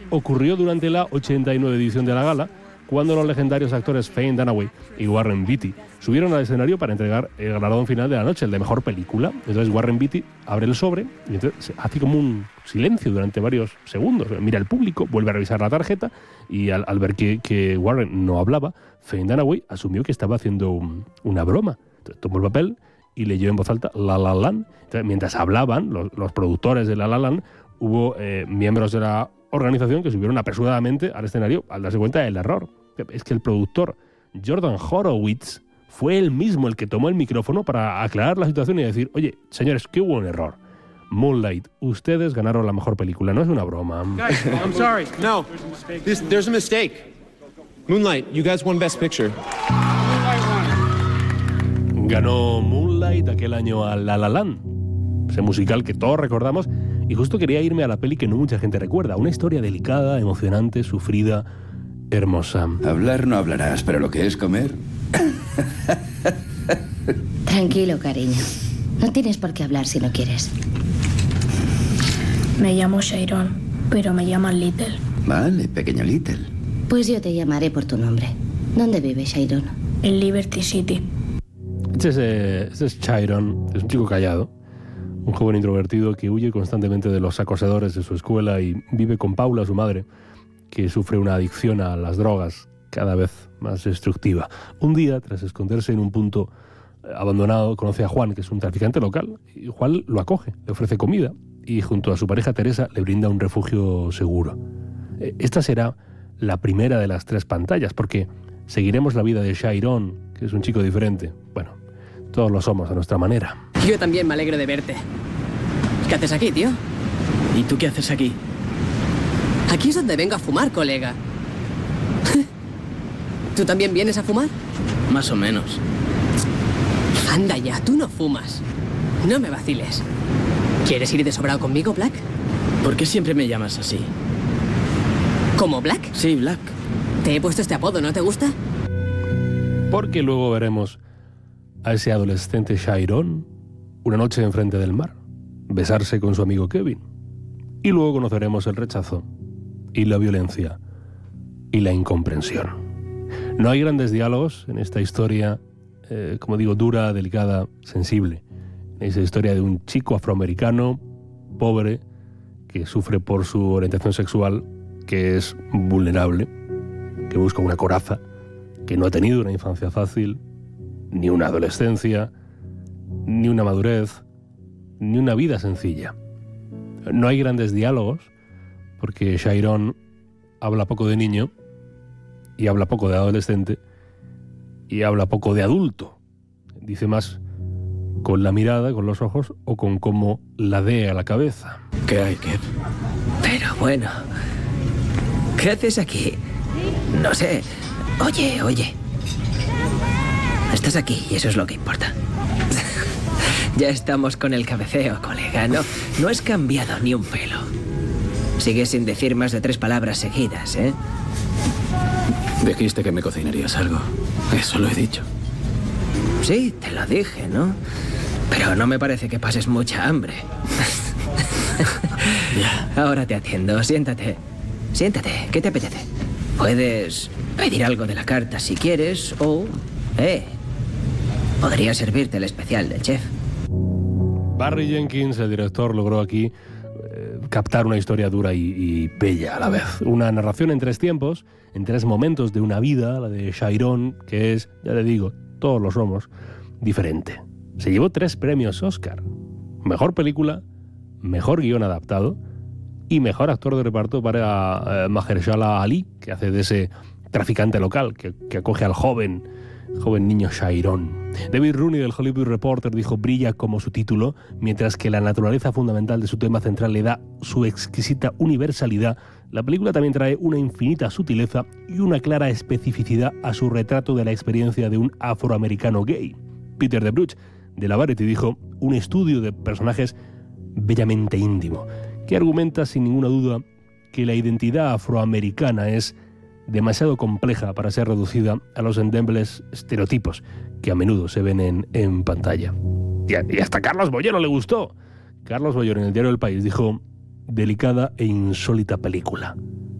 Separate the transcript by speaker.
Speaker 1: ocurrió durante la 89 edición de la gala, cuando los legendarios actores Faye Dunaway y Warren Beatty subieron al escenario para entregar el galardón final de la noche, el de mejor película. Entonces Warren Beatty abre el sobre y entonces hace como un silencio durante varios segundos. Mira al público, vuelve a revisar la tarjeta y al ver que Warren no hablaba, Faye Dunaway asumió que estaba haciendo una broma. Entonces tomó el papel y leyó en voz alta La La Land. Entonces, mientras hablaban los productores de La La Land, hubo miembros de la organización que subieron apresuradamente al escenario al darse cuenta del error. Es que el productor Jordan Horowitz fue él mismo el que tomó el micrófono para aclarar la situación y decir: oye, señores, que hubo un error. Moonlight, ustedes ganaron la mejor película, no es una broma.
Speaker 2: Guys, I'm sorry. No, there's a mistake. Moonlight, you guys won Best Picture.
Speaker 1: Ganó Moonlight aquel año a La La Land, ese musical que todos recordamos, y justo quería irme a la peli que no mucha gente recuerda, una historia delicada, emocionante, sufrida, hermosa.
Speaker 3: Hablar no hablarás, pero lo que es comer...
Speaker 4: Tranquilo, cariño. No tienes por qué hablar si no quieres.
Speaker 5: Me llamo Sharon, pero me llaman Little.
Speaker 3: Vale, pequeño Little.
Speaker 4: Pues yo te llamaré por tu nombre. ¿Dónde vive Sharon?
Speaker 5: En Liberty City.
Speaker 1: Este es Chiron, es un chico callado, un joven introvertido que huye constantemente de los acosadores de su escuela y vive con Paula, su madre, que sufre una adicción a las drogas cada vez más destructiva. Un día, tras esconderse en un punto abandonado, conoce a Juan, que es un traficante local, y Juan lo acoge, le ofrece comida y junto a su pareja Teresa le brinda un refugio seguro. Esta será la primera de las 3 pantallas, porque seguiremos la vida de Chiron, que es un chico diferente. Bueno, todos lo somos a nuestra manera.
Speaker 6: Yo también me alegro de verte. ¿Qué haces aquí, tío?
Speaker 7: ¿Y tú qué haces aquí?
Speaker 6: Aquí es donde vengo a fumar, colega. ¿Tú también vienes a fumar?
Speaker 7: Más o menos.
Speaker 6: Anda ya, tú no fumas. No me vaciles. ¿Quieres ir de sobrado conmigo, Black?
Speaker 7: ¿Por qué siempre me llamas así?
Speaker 6: ¿Como Black?
Speaker 7: Sí, Black.
Speaker 6: Te he puesto este apodo, ¿no te gusta?
Speaker 1: Porque luego veremos a ese adolescente Chiron una noche enfrente del mar, besarse con su amigo Kevin. Y luego conoceremos el rechazo y la violencia y la incomprensión. No hay grandes diálogos en esta historia, como digo, dura, delicada, sensible. Es la historia de un chico afroamericano, pobre, que sufre por su orientación sexual, que es vulnerable, que busca una coraza, que no ha tenido una infancia fácil, ni una adolescencia, ni una madurez, ni una vida sencilla. No hay grandes diálogos, porque Chiron habla poco de niño, y habla poco de adolescente, y habla poco de adulto. Dice más con la mirada, con los ojos, o con cómo ladea la cabeza.
Speaker 7: ¿Qué hay, Kev?
Speaker 8: Pero bueno, ¿qué haces aquí? No sé. Oye. Estás aquí y eso es lo que importa. Ya estamos con el cabeceo, colega. No has cambiado ni un pelo. Sigues sin decir más de 3 palabras seguidas, ¿eh?
Speaker 7: Dijiste que me cocinarías algo. Eso lo he dicho.
Speaker 8: Sí, te lo dije, ¿no? Pero no me parece que pases mucha hambre.
Speaker 7: Ya.
Speaker 8: Ahora te atiendo. Siéntate. ¿Qué te apetece? Puedes pedir algo de la carta si quieres o... podría servirte el especial del chef.
Speaker 1: Barry Jenkins, el director, logró aquí captar una historia dura y bella a la vez. Una narración en 3 tiempos, en 3 momentos de una vida, la de Chiron, que es, ya le digo, todos lo somos, diferente. Se llevó 3 premios Oscar. Mejor película, mejor guión adaptado y mejor actor de reparto para Mahershala Ali, que hace de ese traficante local que acoge al joven niño Chiron. David Rooney del Hollywood Reporter dijo: brilla como su título, mientras que la naturaleza fundamental de su tema central le da su exquisita universalidad. La película también trae una infinita sutileza y una clara especificidad a su retrato de la experiencia de un afroamericano gay. Peter de Bruch de la Variety dijo: un estudio de personajes bellamente íntimo, que argumenta sin ninguna duda que la identidad afroamericana es demasiado compleja para ser reducida a los endebles estereotipos que a menudo se ven en pantalla. Y hasta Carlos Bollero le gustó. Carlos Bollero en el diario El País dijo: delicada e insólita película.